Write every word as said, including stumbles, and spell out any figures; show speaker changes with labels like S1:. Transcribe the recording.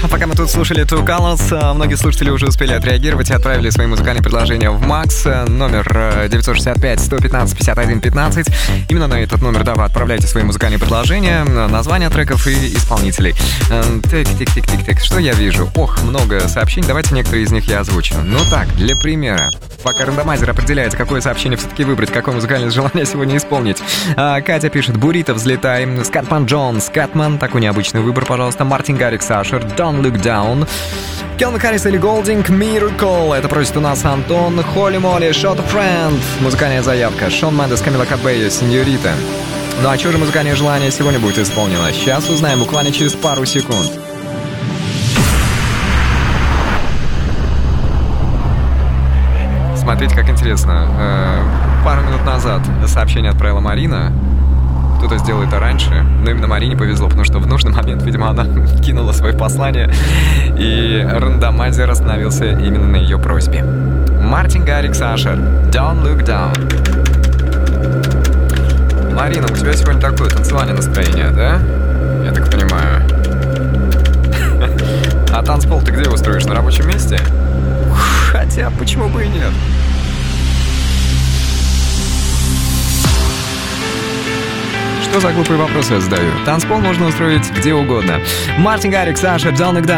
S1: Пока мы тут слушали Two Colors, многие слушатели уже успели отреагировать и отправили свои музыкальные предложения в Макс. Номер девять шесть пять сто пятнадцать пятьдесят один пятнадцать. Именно на этот номер, да, вы отправляете свои музыкальные предложения, названия треков и исполнителей. Тик-тик-тик-тик-тик. Что я вижу? Ох, много сообщений. Давайте некоторые из них я озвучу. Ну так, для примера. Пока рандомайзер определяет, какое сообщение все-таки выбрать, какое музыкальное желание сегодня исполнить. А, Катя пишет: «Буррито, взлетай». Скатман Джон, Скатман, такой необычный выбор, пожалуйста. Мартин Гаррикс, Ашер, Don't Look Down. Келвин Харрис или Голдинг, Miracle. Это просит у нас Антон. Холли Молли, Shot a Friend. Музыкальная заявка. Шон Мендес, Камила Кабейо, Сеньорита. Ну а что же музыкальное желание сегодня будет исполнено? Сейчас узнаем буквально через пару секунд. Смотрите, как интересно. Э, пару минут назад сообщение отправила Марина. Кто-то сделал это раньше, но именно Марине повезло, потому что в нужный момент, видимо, она кинула свое послание, и рандомайзер остановился именно на ее просьбе. Мартин Гаррикс, Ашер, Don't Look Down. Марина, у тебя сегодня такое танцевальное настроение, да? Я так понимаю. А танцпол ты где устроишь? На рабочем месте? Хотя, почему бы и нет? Что за глупые вопросы я задаю? Танцпол можно устроить где угодно. Мартин Гаррикс, Саша, Don't Look Down.